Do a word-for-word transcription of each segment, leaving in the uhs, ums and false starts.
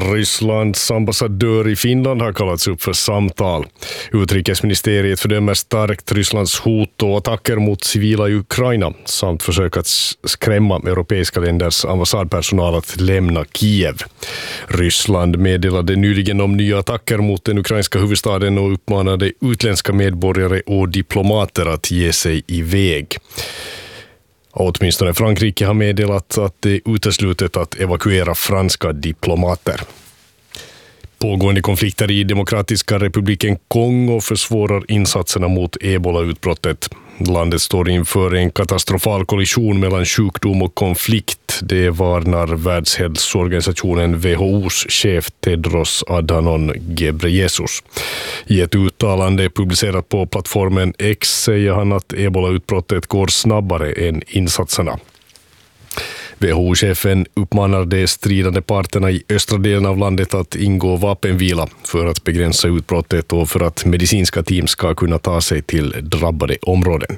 Rysslands ambassadör i Finland har kallats upp för samtal. Utrikesministeriet fördömer starkt Rysslands hot och attacker mot civila i Ukraina samt försök att skrämma europeiska länders ambassadpersonal att lämna Kiev. Ryssland meddelade nyligen om nya attacker mot den ukrainska huvudstaden och uppmanade utländska medborgare och diplomater att ge sig iväg. Åtminstone Frankrike har meddelat att det är uteslutet att evakuera franska diplomater. Pågående konflikter i Demokratiska republiken Kongo försvårar insatserna mot ebola-utbrottet. Landet står inför en katastrofal kollision mellan sjukdom och konflikt. Det varnar Världshälsoorganisationen W H O:s chef Tedros Adhanom Ghebreyesus. I ett uttalande publicerat på plattformen X säger han att ebola-utbrottet går snabbare än insatserna. W H O-chefen uppmanar de stridande parterna i östra delen av landet att ingå vapenvila för att begränsa utbrottet och för att medicinska team ska kunna ta sig till drabbade områden.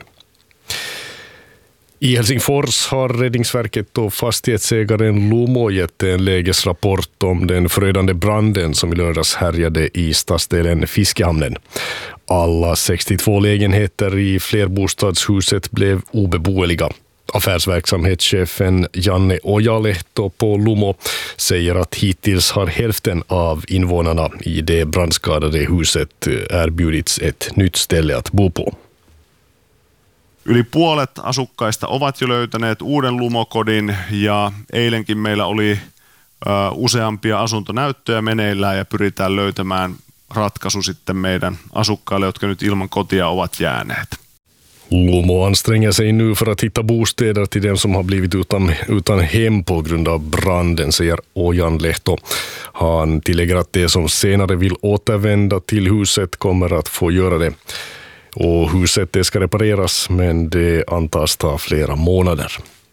I Helsingfors har Räddningsverket och fastighetsägaren Lumo gett en lägesrapport om den förödande branden som i lördags härjade i stadsdelen Fiskehamnen. Alla sextiotvå lägenheter i flerbostadshuset blev obeboeliga. Affärsverksamhetschefen Janne Ojalehto på Lumo säger att hittills har hälften av invånarna i det brandskadade huset erbjudits ett nytt ställe att bo på. Yli puolet asukkaista ovat jo löytäneet uuden Lumokodin ja eilenkin meillä oli uh, useampia asuntonäyttöjä meneillään ja pyritään löytämään ratkaisu sitten meidän asukkaille, jotka nyt ilman kotia ovat jääneet. Lumo anstränger sig nu för att hitta bostäder till dem som har blivit utan, utan hem på grund av branden, säger Ojan Lehto. Han tillägger att de som senare vill återvända till huset kommer att få göra det. Och huset det ska repareras, men det antas ta flera månader.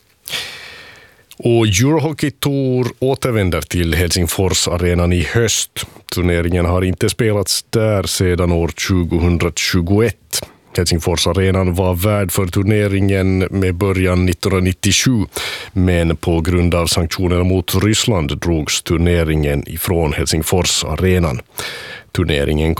Och Eurohockey Tour återvänder till Helsingfors-arenan i höst. Turneringen har inte spelats där sedan år tjugohundratjugoett. Helsingfors-arenan var värd för turneringen med början nittonhundranittiosju, men på grund av sanktionerna mot Ryssland drogs turneringen ifrån Helsingfors-arenan. Turneringen